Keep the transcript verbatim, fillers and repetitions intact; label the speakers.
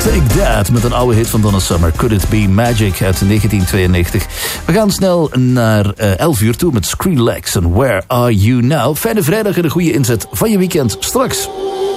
Speaker 1: Take That met een oude hit van Donna Summer. Could It Be Magic uit negentien tweeënnegentig. We gaan snel naar uh, elf uur toe met Skrillex en Where Are You Now. Fijne vrijdag en een goede inzet van je weekend straks.